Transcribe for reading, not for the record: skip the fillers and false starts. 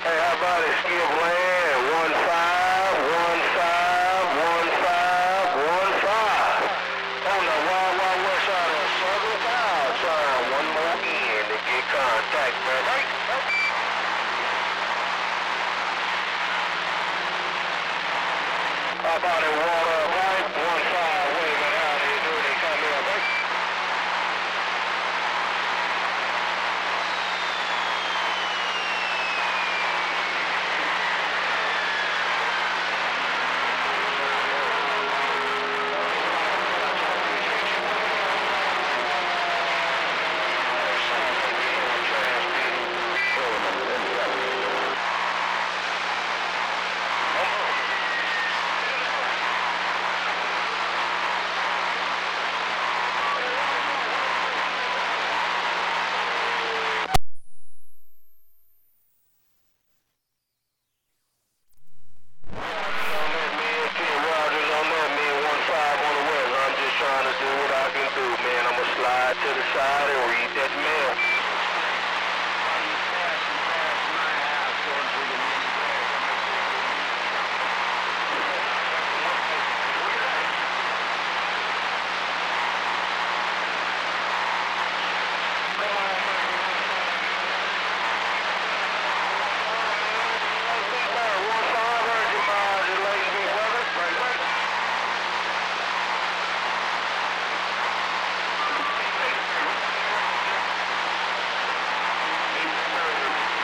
Hey, how about it? Skip land, 15151515. On the Wild Wild West side of Southern Power, turn one more in to get contact, man. Right? How about it, water, right? 15, waving out here, doing it, come here, right? Trying to do what I can do, man. I'ma slide to the side and read that mail.